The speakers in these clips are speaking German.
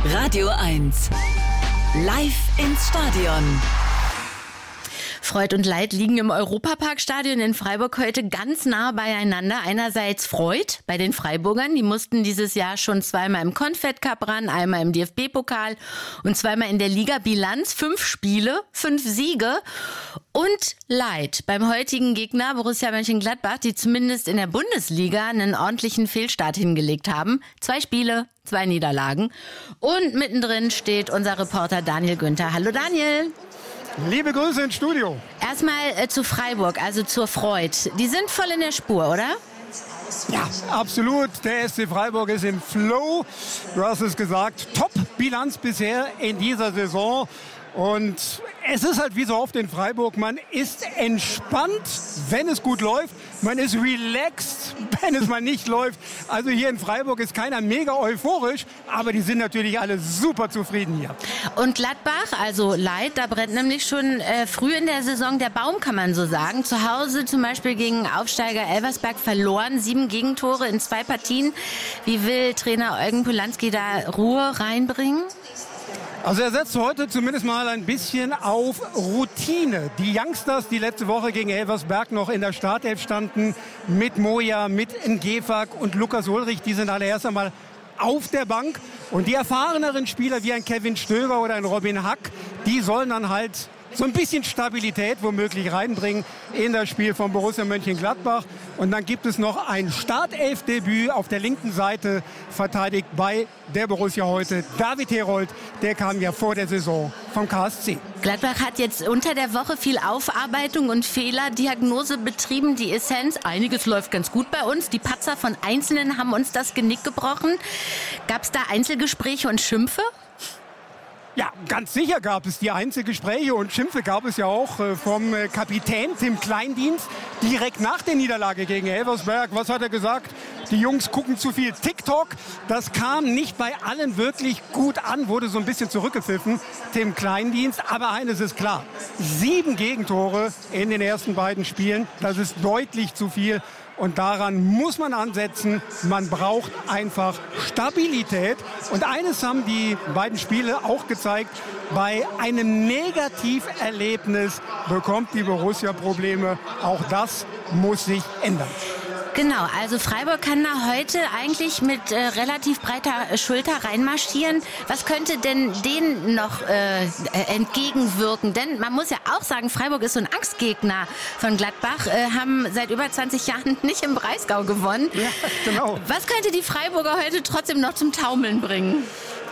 Radio 1. Live ins Stadion. Freud und Leid liegen im Europaparkstadion in Freiburg heute ganz nah beieinander. Einerseits Freud bei den Freiburgern, die mussten dieses Jahr schon zweimal im Confed Cup ran, einmal im DFB-Pokal und zweimal in der Liga. Bilanz 5 Spiele, 5 Siege. Und Leid beim heutigen Gegner Borussia Mönchengladbach, die zumindest in der Bundesliga einen ordentlichen Fehlstart hingelegt haben. 2 Spiele, 2 Niederlagen. Und mittendrin steht unser Reporter Daniel Günther. Hallo Daniel. Liebe Grüße ins Studio. Erstmal zu Freiburg, also zur Freud. Die sind voll in der Spur, oder? Ja, absolut. Der SC Freiburg ist im Flow. Du hast es gesagt, Top-Bilanz bisher in dieser Saison. Und es ist halt wie so oft in Freiburg, man ist entspannt, wenn es gut läuft. Man ist relaxed, wenn es mal nicht läuft. Also hier in Freiburg ist keiner mega euphorisch, aber die sind natürlich alle super zufrieden hier. Und Gladbach, also Leid, da brennt nämlich schon früh in der Saison der Baum, kann man so sagen. Zu Hause zum Beispiel gegen Aufsteiger Elversberg verloren, 7 Gegentore in 2 Partien. Wie will Trainer Eugen Polanski da Ruhe reinbringen? Also er setzt heute zumindest mal ein bisschen auf Routine. Die Youngsters, die letzte Woche gegen Elversberg noch in der Startelf standen, mit Moja, mit Ngefak und Lukas Ulrich, die sind alle erst einmal auf der Bank. Und die erfahreneren Spieler wie ein Kevin Stöger oder ein Robin Hack, die sollen dann halt so ein bisschen Stabilität womöglich reinbringen in das Spiel von Borussia Mönchengladbach. Und dann gibt es noch ein Startelfdebüt auf der linken Seite, verteidigt bei der Borussia heute. David Herold, der kam ja vor der Saison vom KSC. Gladbach hat jetzt unter der Woche viel Aufarbeitung und Fehlerdiagnose betrieben. Die Essenz, einiges läuft ganz gut bei uns. Die Patzer von Einzelnen haben uns das Genick gebrochen. Gab es da Einzelgespräche und Schimpfe? Ja, ganz sicher gab es die Einzelgespräche und Schimpfe gab es ja auch vom Kapitän Tim Kleindienst direkt nach der Niederlage gegen Elversberg. Was hat er gesagt? Die Jungs gucken zu viel TikTok. Das kam nicht bei allen wirklich gut an, wurde so ein bisschen zurückgepfiffen, Tim Kleindienst. Aber eines ist klar, 7 Gegentore in den ersten beiden Spielen, das ist deutlich zu viel. Und daran muss man ansetzen. Man braucht einfach Stabilität. Und eines haben die beiden Spiele auch gezeigt. Bei einem Negativerlebnis bekommt die Borussia Probleme. Auch das muss sich ändern. Genau, also Freiburg kann da heute eigentlich mit relativ breiter Schulter reinmarschieren. Was könnte denn denen noch entgegenwirken? Denn man muss ja auch sagen, Freiburg ist so ein Angstgegner von Gladbach, haben seit über 20 Jahren nicht im Breisgau gewonnen. Ja, genau. Was könnte die Freiburger heute trotzdem noch zum Taumeln bringen?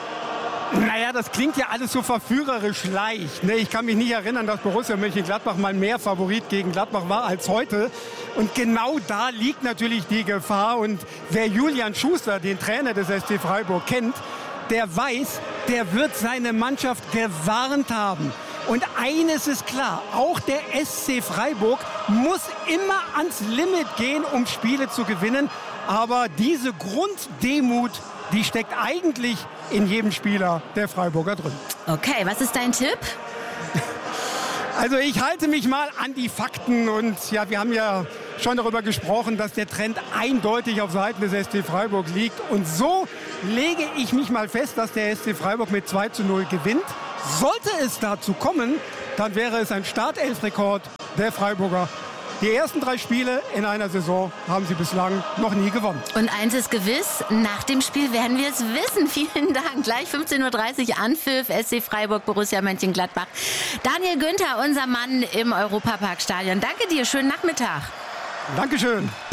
Naja, das klingt ja alles so verführerisch leicht. Ne? Ich kann mich nicht erinnern, dass Borussia Mönchengladbach mal mehr Favorit gegen Gladbach war als heute. Und genau da liegt natürlich die Gefahr. Und wer Julian Schuster, den Trainer des SC Freiburg, kennt, der weiß, der wird seine Mannschaft gewarnt haben. Und eines ist klar, auch der SC Freiburg muss immer ans Limit gehen, um Spiele zu gewinnen. Aber diese Grunddemut, die steckt eigentlich in jedem Spieler der Freiburger drin. Okay, was ist dein Tipp? Also ich halte mich mal an die Fakten und ja, wir haben ja schon darüber gesprochen, dass der Trend eindeutig auf Seiten des SC Freiburg liegt. Und so lege ich mich mal fest, dass der SC Freiburg mit 2:0 gewinnt. Sollte es dazu kommen, dann wäre es ein Startelfrekord der Freiburger. Die ersten 3 Spiele in einer Saison haben sie bislang noch nie gewonnen. Und eins ist gewiss, nach dem Spiel werden wir es wissen. Vielen Dank. Gleich 15:30 Uhr Anpfiff, SC Freiburg, Borussia Mönchengladbach. Daniel Günther, unser Mann im Europaparkstadion. Danke dir, schönen Nachmittag. Dankeschön.